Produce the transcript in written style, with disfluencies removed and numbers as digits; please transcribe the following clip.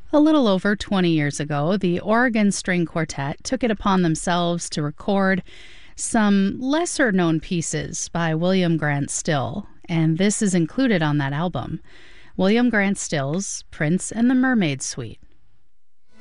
A little over 20 years ago, the Oregon String Quartet took it upon themselves to record some lesser known pieces by William Grant Still, and this is included on that album. William Grant Still's Prince and the Mermaid Suite.